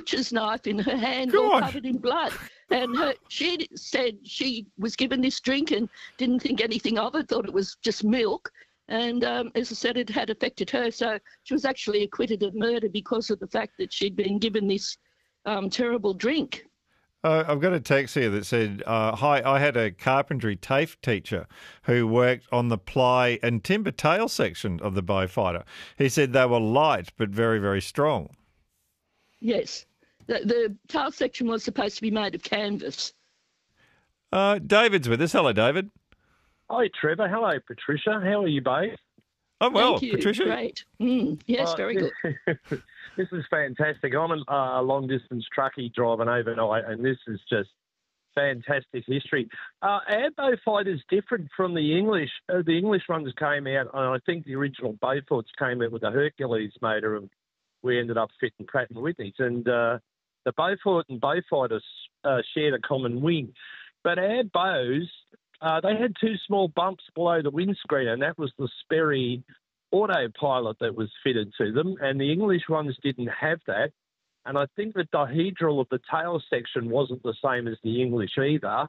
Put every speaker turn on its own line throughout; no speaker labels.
butcher's knife in her hand, all
God.
covered in blood. And she said she was given this drink and didn't think anything of it, thought it was just milk. And as I said, it had affected her. So she was actually acquitted of murder because of the fact that she'd been given this terrible drink.
I've got a text here that said, hi, I had a carpentry TAFE teacher who worked on the ply and timber tail section of the Beaufighter. He said they were light but very, very strong.
Yes. The tail section was supposed to be made of canvas.
David's with us. Hello, David.
Hi, Trevor. Hello, Patricia. How are you both?
Oh, well,
Thank you.
Patricia.
Great. Yes, very good.
This is fantastic. I'm a long-distance truckie driving overnight, and this is just fantastic history. Our Beaufighter is different from the English. The English ones came out, and I think the original Beauforts came out with a Hercules motor, and we ended up fitting Pratt & Whitneys. And the Beaufort and Beaufighter shared a common wing. But our Bows, they had two small bumps below the windscreen, and that was the Sperry autopilot that was fitted to them, and the English ones didn't have that. And I think the dihedral of the tail section wasn't the same as the English either.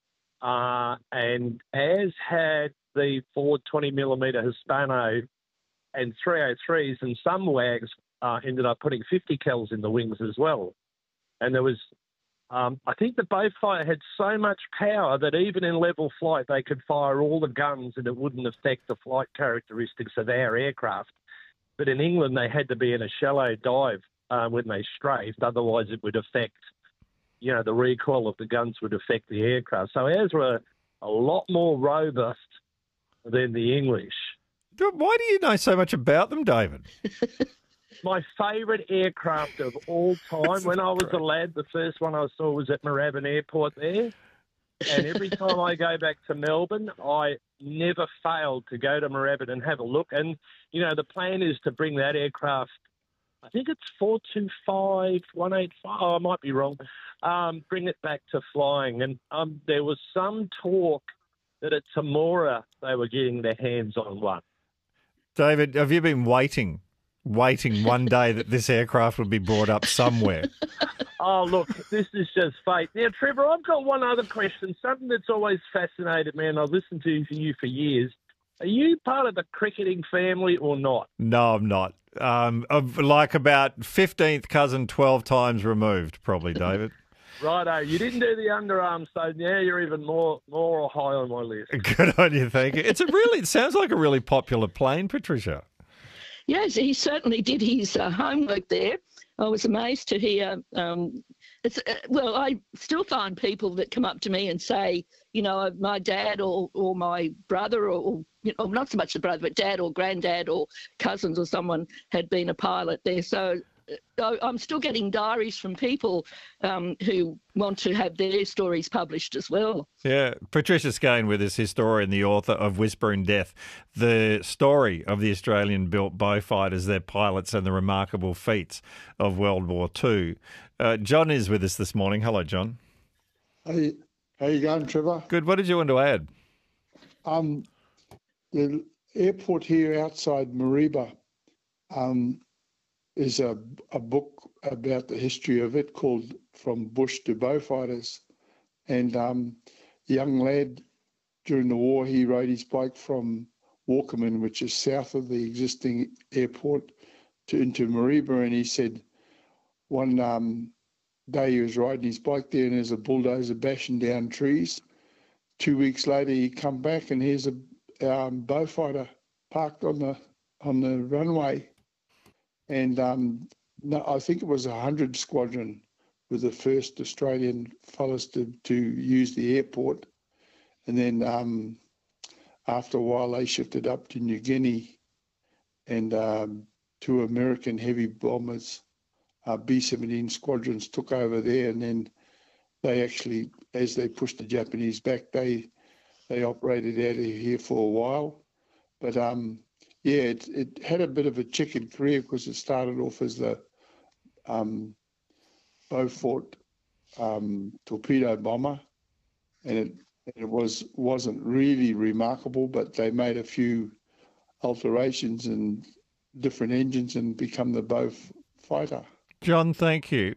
And as had the Ford 20mm Hispano and 303s, and some wags ended up putting 50 cals in the wings as well. And there was, I think the Beaufighter had so much power that even in level flight, they could fire all the guns and it wouldn't affect the flight characteristics of our aircraft. But in England, they had to be in a shallow dive when they strafed. Otherwise, it would affect, the recoil of the guns would affect the aircraft. So ours were a lot more robust than the English.
Why do you know so much about them, David?
My favourite aircraft of all time. When I was a lad, the first one I saw was at Moorabbin Airport there. And every time I go back to Melbourne, I never failed to go to Moorabbin and have a look. And, the plan is to bring that aircraft, I think it's 425, 185, I might be wrong, bring it back to flying. And there was some talk that at Temora they were getting their hands on one.
David, have you been waiting one day that this aircraft would be brought up somewhere?
Oh, look, this is just fate. Now, Trevor, I've got one other question, something that's always fascinated me, and I've listened to you for years. Are you part of the cricketing family or not?
No, I'm not. Of like about 15th cousin 12 times removed, probably, David.
Righto, you didn't do the underarm, so now you're even more high on my list.
Good on you, thank you. It sounds like a really popular plane, Patricia.
Yes, he certainly did his homework there. I was amazed to hear. I still find people that come up to me and say, my dad or my brother or not so much the brother, but dad or granddad or cousins or someone had been a pilot there. So I'm still getting diaries from people who want to have their stories published as well.
Yeah, Patricia Skane with us, historian, the author of Whisper in Death, the story of the Australian-built Beaufighters, their pilots and the remarkable feats of World War II. John is with us this morning. Hello, John.
Hey, how you going, Trevor?
Good. What did you want to add?
The airport here outside Mareeba is a book about the history of it called From Bush to Beaufighters. And the young lad, during the war, he rode his bike from Walkerman, which is south of the existing airport, into Mareeba. And he said one day he was riding his bike there and there's a bulldozer bashing down trees. 2 weeks later, he come back and here's a Beaufighter parked on the runway. And I think it was a 100 Squadron were the first Australian fellas to use the airport. And then after a while, they shifted up to New Guinea, and two American heavy bombers, B-17 squadrons, took over there. And then they actually, as they pushed the Japanese back, they operated out of here for a while. But it had a bit of a checkered career because it started off as the Beaufort torpedo bomber, and it wasn't really remarkable, but they made a few alterations and different engines and become the Beaufighter.
John, thank you.